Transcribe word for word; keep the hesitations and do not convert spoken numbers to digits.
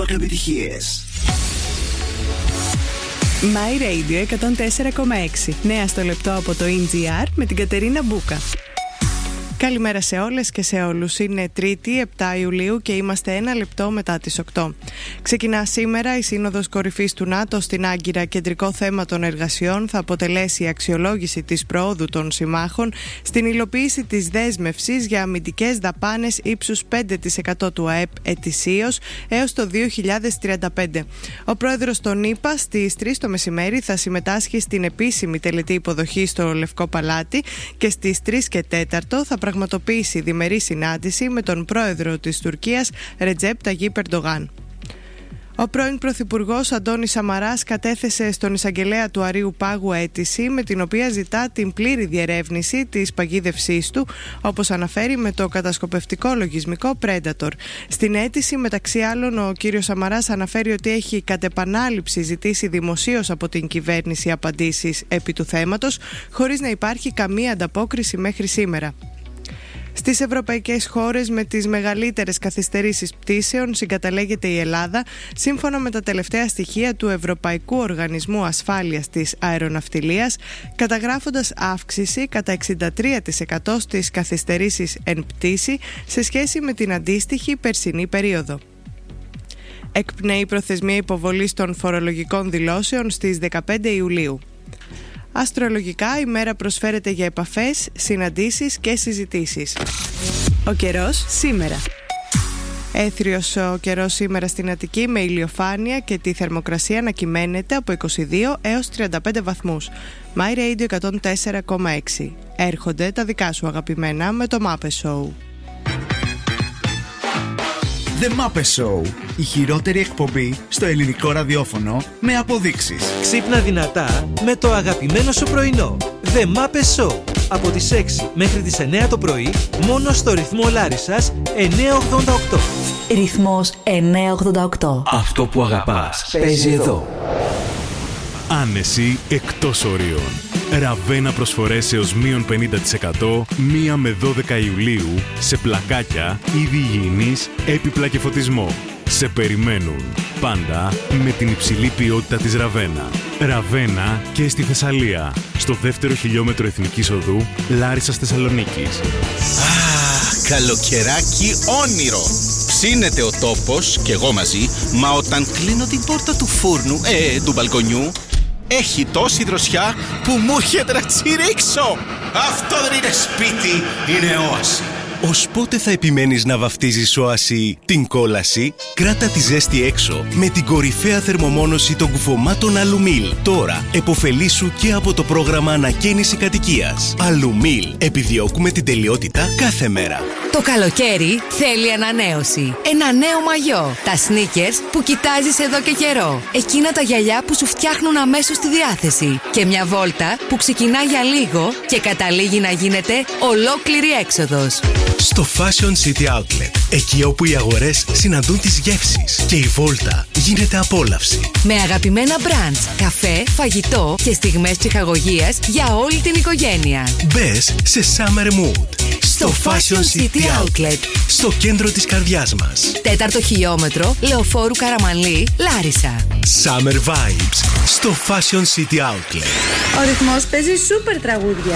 Rock επιτυχίες. My Radio εκατόν τέσσερα κόμμα έξι. Νέα στο λεπτό από το ι τζι αρ με την Κατερίνα Μπούκα. Καλημέρα σε όλες και σε όλους. Είναι Τρίτη, επτά Ιουλίου και είμαστε ένα λεπτό μετά τις οκτώ. Ξεκινά σήμερα η Σύνοδος Κορυφής του ΝΑΤΟ στην Άγκυρα. Κεντρικό θέμα των εργασιών θα αποτελέσει η αξιολόγηση της προόδου των συμμάχων στην υλοποίηση της δέσμευσης για αμυντικές δαπάνες ύψους πέντε τοις εκατό του ΑΕΠ ετησίως έως το δύο χιλιάδες τριάντα πέντε. Ο πρόεδρος των ΗΠΑ στις τρεις το μεσημέρι θα συμμετάσχει στην επίσημη τελετή υποδοχή στο Λευκό Παλάτι και στις τρεις και τέταρτο θα πραγματοποιήσει διμερή συνάντηση με τον πρόεδρο της Τουρκίας Ρετζέπ Ταγίπ Ερντογάν. Ο πρώην Πρωθυπουργός Αντώνης Σαμαράς κατέθεσε στον εισαγγελέα του Αρείου Πάγου αίτηση με την οποία ζητά την πλήρη διερεύνηση της παγίδευσής του, όπως αναφέρει με το κατασκοπευτικό λογισμικό Predator. Στην αίτηση, μεταξύ άλλων, ο κύριος Σαμαράς αναφέρει ότι έχει κατ' επανάληψη ζητήσει δημοσίως από την κυβέρνηση απαντήσεις επί του θέματος, χωρίς να υπάρχει καμία ανταπόκριση μέχρι σήμερα. Στις ευρωπαϊκές χώρες με τις μεγαλύτερες καθυστερήσεις πτήσεων συγκαταλέγεται η Ελλάδα, σύμφωνα με τα τελευταία στοιχεία του Ευρωπαϊκού Οργανισμού Ασφάλειας της Αεροναυτιλίας, καταγράφοντας αύξηση κατά εξήντα τρία τοις εκατό στις καθυστερήσεις εν πτήση σε σχέση με την αντίστοιχη περσινή περίοδο. Εκπνέει η προθεσμία υποβολής των φορολογικών δηλώσεων στις δεκαπέντε Ιουλίου. Αστρολογικά, η μέρα προσφέρεται για επαφές, συναντήσεις και συζητήσεις. Ο καιρός σήμερα. Έθριος ο καιρός σήμερα στην Αττική με ηλιοφάνεια και τη θερμοκρασία να κυμαίνεται από είκοσι δύο έως τριάντα πέντε βαθμούς. My Radio εκατόν τέσσερα κόμμα έξι. Έρχονται τα δικά σου αγαπημένα με το Muppet Show. The Muppet Show, η χειρότερη εκπομπή στο ελληνικό ραδιόφωνο με αποδείξεις. Ξύπνα δυνατά με το αγαπημένο σου πρωινό. The Muppet Show, από τις έξι μέχρι τις εννέα το πρωί, μόνο στο ρυθμό Λάρισσας εννιακόσια ογδόντα οκτώ. Ρυθμός εννιακόσια ογδόντα οκτώ. Αυτό που αγαπάς παίζει εδώ. Άνεση εκτός ορίων. Ραβένα προσφορές έως μείον πενήντα τοις εκατό μία με δώδεκα Ιουλίου σε πλακάκια, είδη υγιεινής, έπιπλα και φωτισμό. Σε περιμένουν πάντα με την υψηλή ποιότητα της Ραβένα. Ραβένα και στη Θεσσαλία, στο δεύτερο χιλιόμετρο Εθνικής Οδού, Λάρισσας Θεσσαλονίκης. Α, καλοκαιράκι όνειρο! Ψήνεται ο τόπος και εγώ μαζί, μα όταν κλείνω την πόρτα του φούρνου, ε, του μπαλκονιού, έχει τόση δροσιά που μου έρχεται να τσιρίξω. Αυτό δεν είναι σπίτι, είναι όαση. Ως πότε θα επιμένεις να βαφτίζεις όαση την κόλαση? Κράτα τη ζέστη έξω με την κορυφαία θερμομόνωση των κουφωμάτων Αλουμίλ. Τώρα εποφελήσου και από το πρόγραμμα ανακαίνιση κατοικίας. Αλουμίλ. Επιδιώκουμε την τελειότητα κάθε μέρα. Το καλοκαίρι θέλει ανανέωση. Ένα νέο μαγιό. Τα sneakers που κοιτάζεις εδώ και καιρό. Εκείνα τα γυαλιά που σου φτιάχνουν αμέσως τη διάθεση. Και μια βόλτα που ξεκινά για λίγο και καταλήγει να γίνεται ολόκληρη έξοδος. Στο Fashion City Outlet. Εκεί όπου οι αγορές συναντούν τις γεύσεις και η βόλτα γίνεται απόλαυση. Με αγαπημένα μπραντς, καφέ, φαγητό και στιγμές ψυχαγωγίας για όλη την οικογένεια. Μπες σε Summer Mood. Στο Fashion City Outlet. Στο κέντρο της καρδιάς μας. Τέταρτο χιλιόμετρο, Λεωφόρου Καραμανλή, Λάρισα. Summer Vibes. Στο Fashion City Outlet. Ο ρυθμός παίζει σούπερ τραγούδια.